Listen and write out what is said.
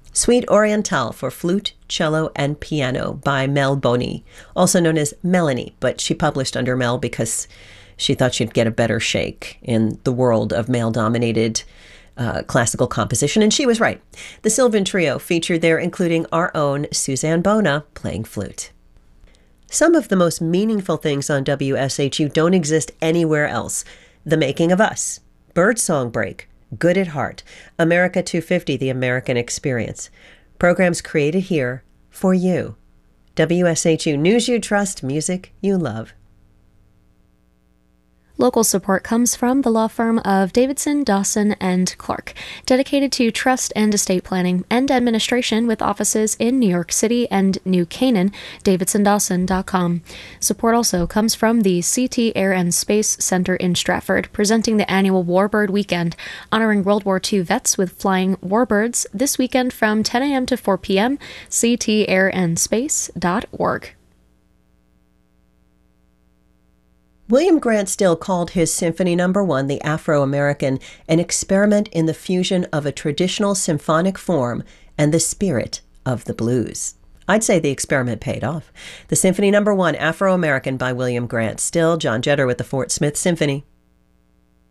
Suite Orientale for flute, cello, and piano by Mel Boni, also known as Melanie, but she published under Mel because she thought she'd get a better shake in the world of male-dominated classical composition, and she was right. The Sylvan Trio featured there, including our own Suzanne Bona playing flute. Some of the most meaningful things on WSHU don't exist anywhere else. The Making of Us, Birdsong Break, Good at Heart, America 250, The American Experience. Programs created here for you. WSHU News you trust, music you love. Local support comes from the law firm of Davidson, Dawson, and Clark, dedicated to trust and estate planning and administration with offices in New York City and New Canaan, davidsondawson.com. Support also comes from the CT Air and Space Center in Stratford, presenting the annual Warbird Weekend, honoring World War II vets with flying warbirds this weekend from 10 a.m. to 4 p.m., ctairandspace.org. William Grant Still called his Symphony No. 1, the Afro-American, an experiment in the fusion of a traditional symphonic form and the spirit of the blues. I'd say the experiment paid off. The Symphony No. 1, Afro-American by William Grant Still, John Jetter with the Fort Smith Symphony.